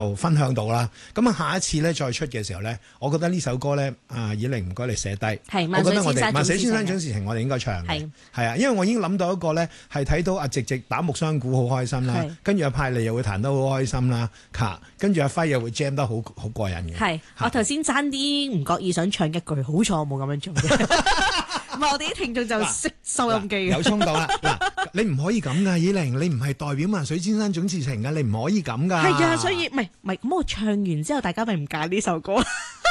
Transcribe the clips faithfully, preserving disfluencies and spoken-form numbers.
分享到啦，咁啊下一次咧再出嘅時候咧，我覺得呢首歌咧，啊以玲唔該你寫低， 係我覺得我哋萬水千山總總是情，我哋應該唱嘅， 係係啊，因為我已經諗到一個咧，係睇到阿直直打木箱鼓好開心啦，跟住阿派利又會彈得好開心啦，嚇，跟住阿輝又會 jam 得好好過癮嘅。 係，我頭先爭啲唔覺意想唱一句，好彩我冇咁樣做嘅。唔係我哋啲聽眾就識收音機嘅， 有衝動啦！嗱，你唔可以咁噶，以玲，你唔係代表萬水千山總是情噶，你唔可以咁噶。 係啊，所以唔係唔係咁，我唱完之後，大家咪唔揀呢首歌。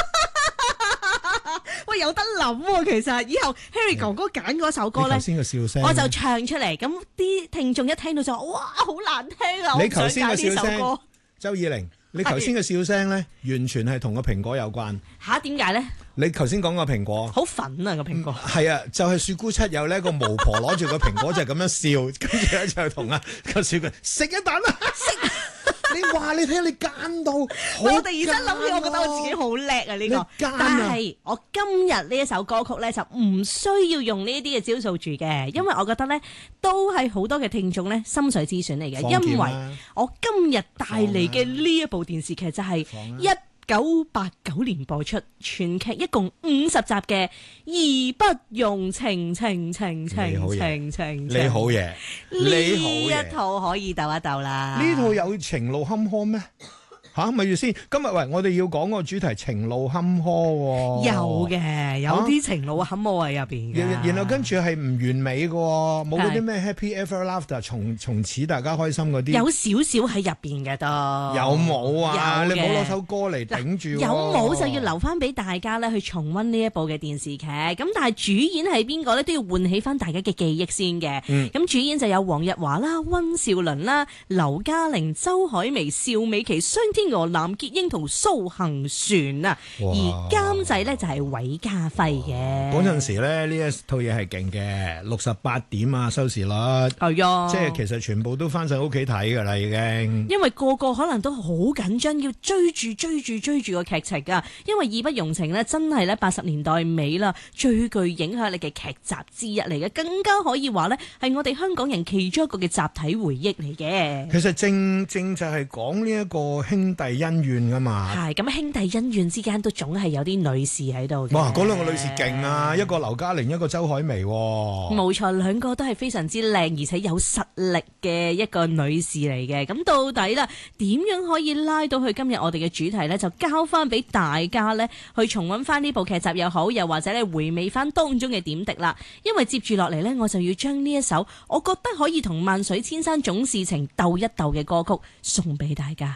喂，有得諗喎，其實以後 Harry 哥哥揀嗰首歌咧， 先個笑聲， 我就唱出嚟，咁啲聽眾一聽到就哇，好難聽啊！ 你頭先個笑聲，周以玲，你頭先嘅笑聲咧，完全係同個蘋果有關。 吓，點解咧？ 你頭先講個蘋果， 好粉啊個蘋果。 係啊，就係雪姑七友呢個巫婆攞住個蘋果就咁樣笑，跟住咧就同啊個小佢食一啖啦。你話你睇你奸到， 我突然間諗起，我覺得我自己好叻啊呢個。但係我今日呢一首歌曲咧就唔需要用呢啲嘅招數住嘅，因為我覺得咧都係好多嘅聽眾咧心水之選嚟嘅，因為我今日帶嚟嘅呢一部電視劇就係一九八九年播出，全劇一共五十集嘅《義不容情情情情情情》， 你好嘢，你好嘢， 呢一套可以鬥一鬥啦。 呢套有情路坎坷咩？吓，咪住先。今日喂，我哋要講個主題情路坎坷喎。 有嘅，有啲情路坎坷喺入邊嘅。 然後跟住係唔完美嘅，冇嗰啲咩 Happy Ever After，從從此大家開心嗰啲。 有少少喺入邊嘅都。 有冇啊？你冇攞首歌嚟頂住。 有冇就要留翻俾大家咧去重溫呢一部嘅電視劇。咁但係主演係邊個咧？都要喚起翻大家嘅記憶先嘅。咁、嗯、主演就有黃日華啦、溫兆倫啦、劉嘉玲、周海媚、邵美琪、雙天鵝、藍潔瑛同蘇杏璇啊，而監製咧就係韋家輝嘅。 嗰陣時咧呢一套嘢係勁嘅，六十八點啊收視率， 係啊， 即係其實全部都翻上屋企睇噶啦已經。因為個個可能都好緊張，要追住追住追住個劇情啊。因為義不容情咧，真係咧八十年代尾啦，最具影響力嘅劇集之一嚟嘅，更加可以話咧係我哋香港人其中一個嘅集體回憶嚟嘅。 其實正正就係講呢一個兄弟恩怨噶嘛， 係咁兄弟恩怨之間都總係有啲女士喺度嘅。 哇，嗰兩個女士勁啊，一個劉嘉玲，一個周海媚。 冇錯，兩個都係非常之靚而且有實力嘅一個女士嚟嘅。咁到底啦，點樣可以拉到去今日我哋嘅主題呢？就交翻俾大家呢，去重溫翻呢部劇集又好，又或者咧回味翻當中嘅點滴啦。因為接住落嚟呢，我就要將呢一首我覺得可以同萬水千山總是情鬥一鬥嘅歌曲送俾大家。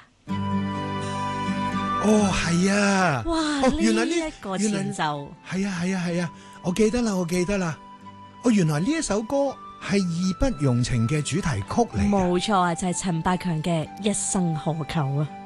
哦，係啊！ 哇， 哦，原來呢一個前奏， 係啊係啊係啊，我記得啦，我記得啦。哦，原來呢一首歌係義不容情嘅主題曲嚟。 冇錯啊，就係陳百強嘅《一生何求》啊。